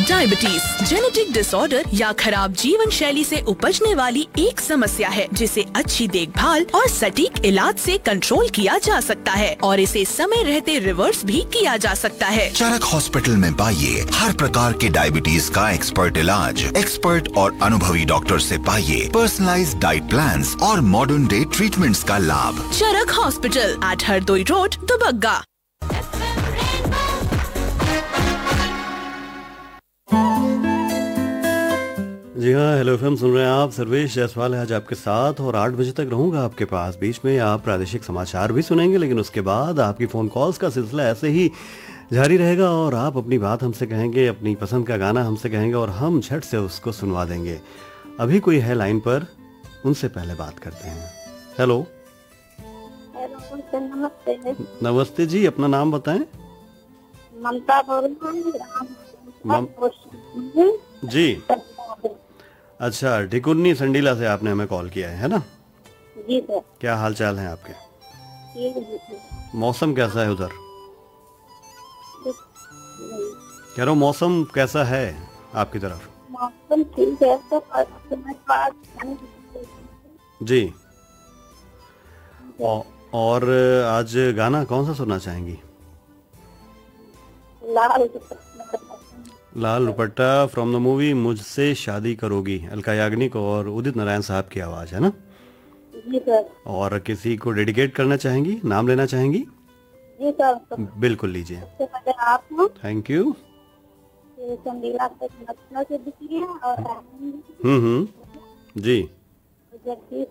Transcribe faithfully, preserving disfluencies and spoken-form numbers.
Diabetes genetic disorder या खराब जीवन शैली से उपजने वाली एक समस्या है जिसे अच्छी देखभाल और सटीक इलाज से कंट्रोल किया जा सकता है और इसे समय रहते रिवर्स भी किया जा सकता है। चरक हॉस्पिटल में पाइए हर प्रकार के डायबिटीज का एक्सपर्ट इलाज, एक्सपर्ट और अनुभवी डॉक्टर से पाइए पर्सनलाइज्ड डाइट प्लान्स और मॉडर्न डे ट्रीटमेंट्स का लाभ। चरक hospital eight Hardoi road, Dubagga. जी हाँ, हेलो एफएम सुन रहे हैं आप। सर्वेश जायसवाल है आज आपके साथ और आठ बजे तक रहूंगा आपके पास। बीच में आप प्रादेशिक समाचार भी सुनेंगे, लेकिन उसके बाद आपकी फ़ोन कॉल्स का सिलसिला ऐसे ही जारी रहेगा और आप अपनी बात हमसे कहेंगे, अपनी पसंद का गाना हमसे कहेंगे और हम झट से उसको सुनवा देंगे। अभी कोई है लाइन पर, उनसे पहले बात करते हैं। हेलो नमस्ते। नमस्ते जी, अपना नाम बताएं। ममता बोल जी, अच्छा, ढिकुन्नी संडीला से आपने हमें कॉल किया है, है ना? जी सर। क्या हाल चाल है आपके? मौसम कैसा है उधर? कह रहा हूँ मौसम कैसा है आपकी तरफ? मौसम ठीक है तो जी। औ, और आज गाना कौन सा सुनना चाहेंगी? लाल लाल दुपट्टा फ्रॉम द मूवी मुझसे शादी करोगी, अलका याग्निक और उदित नारायण साहब की आवाज है ना? जी सर। और किसी को डेडिकेट करना चाहेंगी, नाम लेना चाहेंगी? जी सर। बिल्कुल लीजिए। सबसे पहले आप हो, थैंक यू। संडीला से लखनऊ से दिखी है और हम्म हम्म जी। जगदीश